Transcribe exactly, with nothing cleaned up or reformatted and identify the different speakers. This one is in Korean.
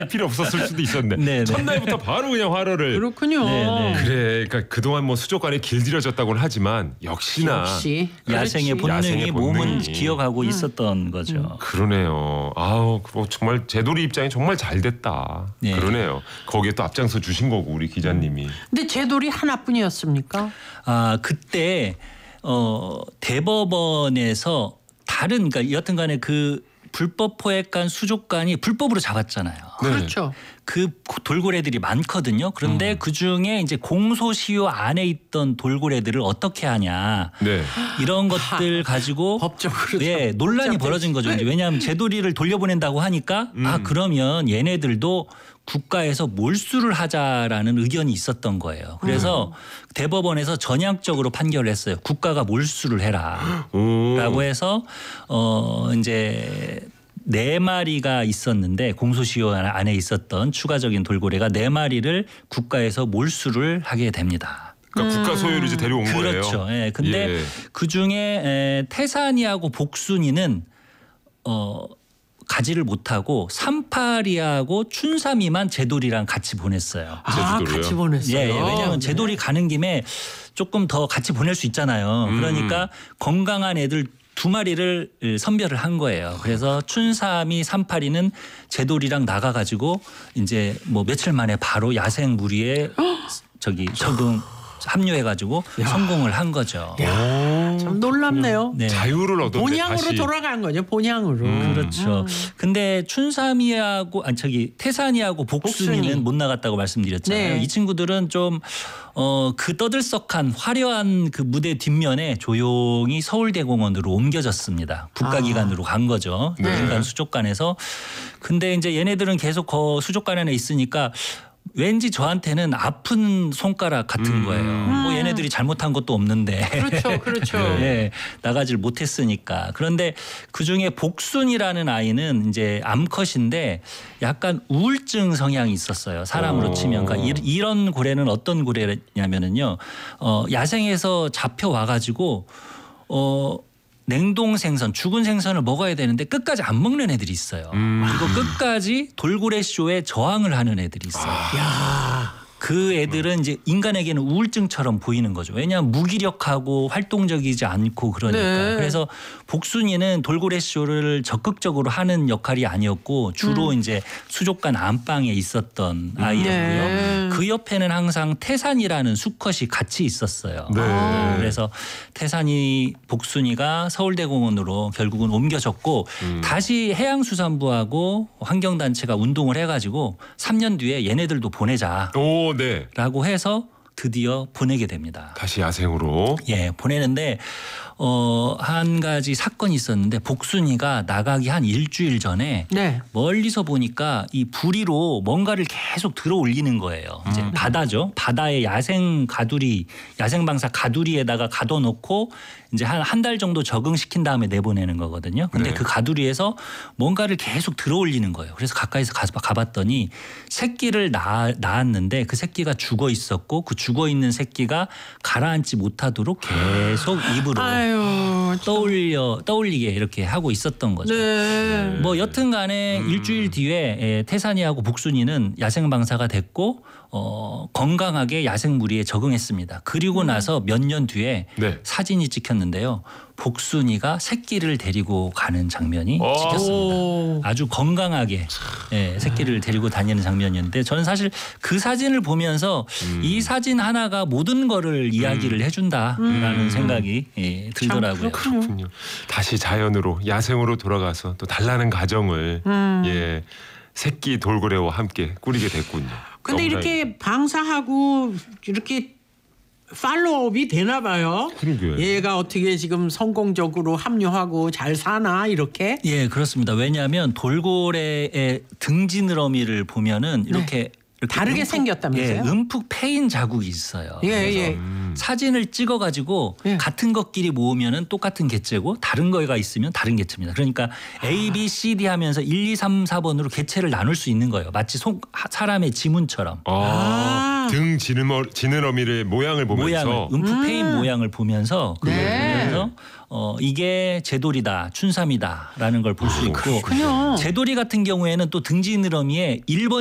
Speaker 1: 필요 없었을 수도 있었네.
Speaker 2: 네네.
Speaker 1: 첫날부터 바로 그냥 화로를.
Speaker 3: 그렇군요.
Speaker 2: 네네.
Speaker 1: 그래, 그러니까 그동안 뭐 수족관이 길들여졌다고는 하지만 역시나
Speaker 3: 역시
Speaker 2: 야생의
Speaker 3: 그렇지.
Speaker 2: 본능이
Speaker 1: 야생의
Speaker 2: 몸은
Speaker 1: 본능이.
Speaker 2: 기억하고 있었던 거죠.
Speaker 1: 그러네요. 아우, 뭐 정말 제돌이 입장이 정말 잘 됐다.
Speaker 2: 네.
Speaker 1: 그러네요. 거기에 또 앞장서 주신 거고 우리 기자님이.
Speaker 3: 근데 제돌이 하나뿐이었습니까?
Speaker 2: 아 그때 어, 대법원에서 다른 그러니까 여튼간에 그 불법 포획간 수족관이 불법으로 잡았잖아요.
Speaker 1: 네.
Speaker 3: 그렇죠.
Speaker 2: 그 돌고래들이 많거든요. 그런데
Speaker 1: 음.
Speaker 2: 그 중에 이제 공소시효 안에 있던 돌고래들을 어떻게 하냐
Speaker 1: 네.
Speaker 2: 이런 것들 가지고
Speaker 3: 법적으로
Speaker 2: 예, 논란이 벌어진 거죠. 이제 왜냐하면 제돌이를 돌려보낸다고 하니까
Speaker 1: 음.
Speaker 2: 아 그러면 얘네들도 국가에서 몰수를 하자라는 의견이 있었던 거예요. 그래서
Speaker 1: 음.
Speaker 2: 대법원에서 전향적으로 판결을 했어요. 국가가 몰수를 해라라고
Speaker 1: 오.
Speaker 2: 해서 어 이제 네 마리가 있었는데 공소시효 안에 있었던 추가적인 돌고래가 네 마리를 국가에서 몰수를 하게 됩니다.
Speaker 1: 그러니까 국가 소유를 이제 데려온 거예요.
Speaker 2: 그렇죠. 예. 근데
Speaker 1: 예.
Speaker 2: 그 중에 태산이하고 복순이는 어 가지를 못하고 삼파리하고 춘삼이만 제돌이랑 같이 보냈어요.
Speaker 3: 아,
Speaker 1: 제주도로요?
Speaker 3: 같이 보냈어요.
Speaker 2: 예, 예. 왜냐하면
Speaker 3: 네.
Speaker 2: 제돌이 가는 김에 조금 더 같이 보낼 수 있잖아요.
Speaker 1: 음.
Speaker 2: 그러니까 건강한 애들 두 마리를 선별을 한 거예요. 그래서 춘삼이 삼파리는 제돌이랑 나가가지고 이제 뭐 며칠 만에 바로 야생 무리에 저기 적응 합류해가지고 성공을 한 거죠.
Speaker 3: 야, 참 놀랍네요.
Speaker 2: 네.
Speaker 1: 자유를 얻었네.
Speaker 3: 본향으로
Speaker 1: 다시.
Speaker 3: 돌아간 거죠. 본향으로.
Speaker 1: 음.
Speaker 2: 그렇죠. 근데 춘삼이하고 아니 저기 태산이하고 복순이는
Speaker 3: 복순이.
Speaker 2: 못 나갔다고 말씀드렸잖아요.
Speaker 3: 네.
Speaker 2: 이 친구들은 좀 어 그 떠들썩한 화려한 그 무대 뒷면에 조용히 서울대공원으로 옮겨졌습니다. 국가기관으로 간 거죠.
Speaker 1: 네.
Speaker 2: 민간 수족관에서. 근데 이제 얘네들은 계속 그 수족관 안에 있으니까 왠지 저한테는 아픈 손가락 같은
Speaker 1: 음.
Speaker 2: 거예요. 뭐 얘네들이 잘못한 것도 없는데.
Speaker 3: 그렇죠. 그렇죠.
Speaker 1: 네.
Speaker 2: 예, 나가질 못했으니까. 그런데 그 중에 복순이라는 아이는 이제 암컷인데 약간 우울증 성향이 있었어요. 사람으로
Speaker 1: 오.
Speaker 2: 치면. 그러니까 이- 이런 고래는 어떤 고래냐면은요. 어, 야생에서 잡혀와가지고 어, 냉동 생선, 죽은 생선을 먹어야 되는데 끝까지 안 먹는 애들이 있어요.
Speaker 1: 음.
Speaker 2: 그리고 끝까지 돌고래 쇼에 저항을 하는 애들이 있어요.
Speaker 3: 야,
Speaker 2: 그 애들은 이제 인간에게는 우울증처럼 보이는 거죠. 왜냐하면 무기력하고 활동적이지 않고 그러니까.
Speaker 3: 네.
Speaker 2: 그래서 복순이는 돌고래 쇼를 적극적으로 하는 역할이 아니었고 주로 이제 수족관 안방에 있었던 아이였고요.
Speaker 3: 네.
Speaker 2: 그 옆에는 항상 태산이라는 수컷이 같이 있었어요.
Speaker 1: 네.
Speaker 3: 아.
Speaker 2: 그래서 태산이 복순이가 서울대공원으로 결국은 옮겨졌고
Speaker 1: 음.
Speaker 2: 다시 해양수산부하고 환경단체가 운동을 해가지고 삼 년 뒤에 얘네들도 보내자.
Speaker 1: 오, 네.
Speaker 2: 라고 해서 드디어 보내게 됩니다.
Speaker 1: 다시 야생으로.
Speaker 2: 예, 보내는데 어, 한 가지 사건이 있었는데 복순이가 나가기 한 일주일 전에
Speaker 3: 네.
Speaker 2: 멀리서 보니까 이 부리로 뭔가를 계속 들어 올리는 거예요. 이제
Speaker 1: 음.
Speaker 2: 바다죠. 바다에 야생 가두리, 야생 방사 가두리에다가 가둬놓고 이제 한 한 달 정도 적응시킨 다음에 내보내는 거거든요. 근데
Speaker 1: 네.
Speaker 2: 그 가두리에서 뭔가를 계속 들어 올리는 거예요. 그래서 가까이서 가서 가봤더니 새끼를 낳, 낳았는데 그 새끼가 죽어 있었고 그 죽어 있는 새끼가 가라앉지 못하도록 계속 입으로
Speaker 3: 아유.
Speaker 2: 떠올려 떠올리게 이렇게 하고 있었던 거죠.
Speaker 3: 네.
Speaker 2: 뭐 여튼간에
Speaker 1: 음.
Speaker 2: 일주일 뒤에 예, 태산이하고 복순이는 야생 방사가 됐고 어, 건강하게 야생 무리에 적응했습니다. 그리고 나서 몇 년 뒤에
Speaker 1: 네.
Speaker 2: 사진이 찍혔는데요. 복순이가 새끼를 데리고 가는 장면이
Speaker 1: 오.
Speaker 2: 찍혔습니다.
Speaker 3: 오.
Speaker 2: 아주 건강하게 예, 새끼를 데리고 다니는 장면이었는데 저는 사실 그 사진을 보면서
Speaker 1: 음.
Speaker 2: 이 사진 하나가 모든 거를 이야기를 해준다라는
Speaker 1: 음.
Speaker 2: 생각이 예, 들더라고요.
Speaker 3: 그렇군요.
Speaker 1: 그렇군요. 다시 자연으로 야생으로 돌아가서 또 달라는 가정을
Speaker 3: 음.
Speaker 1: 예 새끼 돌고래와 함께 꾸리게 됐군요.
Speaker 3: 근데
Speaker 1: 너무
Speaker 3: 이렇게 방사하고 이렇게 팔로업이 되나 봐요.
Speaker 1: 그러게요.
Speaker 3: 얘가 어떻게 지금 성공적으로 합류하고 잘 사나 이렇게.
Speaker 2: 예, 그렇습니다. 왜냐하면 돌고래의 등지느러미를 보면은 이렇게, 이렇게
Speaker 3: 다르게
Speaker 2: 움푹-
Speaker 3: 생겼다면서요?
Speaker 2: 예, 움푹 패인 자국이 있어요.
Speaker 3: 예,
Speaker 2: 그래서
Speaker 3: 예.
Speaker 1: 음.
Speaker 2: 사진을 찍어가지고
Speaker 3: 예.
Speaker 2: 같은 것끼리 모으면은 똑같은 개체고 다른 거가 있으면 다른 개체입니다. 그러니까 A, B, C, D 하면서 일, 이, 삼, 사 번으로 개체를 나눌 수 있는 거예요. 마치 손, 사람의 지문처럼.
Speaker 1: 아, 등 지느러, 지느러미의 모양을 보면서
Speaker 2: 모양을 음프 페인
Speaker 3: 음.
Speaker 2: 모양을 보면서 그걸
Speaker 3: 네.
Speaker 2: 보면서 어 이게 제돌이다 춘삼이다라는 걸 볼 수 있고
Speaker 3: 그렇군요.
Speaker 2: 제돌이 같은 경우에는 또 등 지느러미에 일 번